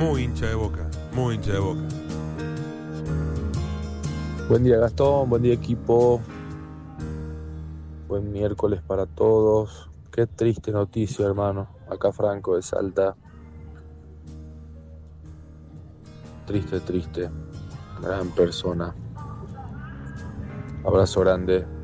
Muy hincha de Boca, muy hincha de Boca. Buen día Gastón, buen día equipo, buen miércoles para todos. Qué triste noticia, hermano. Acá Franco de Salta. Triste, triste. Gran persona. Abrazo grande.